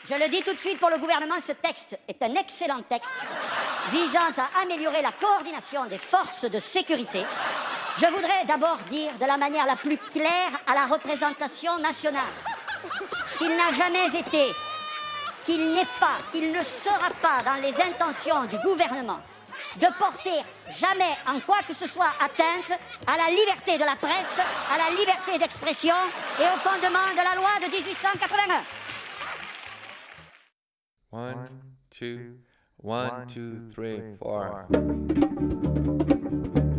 Je le dis tout de suite pour le gouvernement, ce texte est un excellent texte visant à améliorer la coordination des forces de sécurité. Je voudrais d'abord dire de la manière la plus claire à la représentation nationale qu'il n'a jamais été, qu'il n'est pas, qu'il ne sera pas dans les intentions du gouvernement de porter jamais en quoi que ce soit atteinte à la liberté de la presse, à la liberté d'expression et au fondement de la loi de 1881. 1, 2, 1, 2, 3, 4.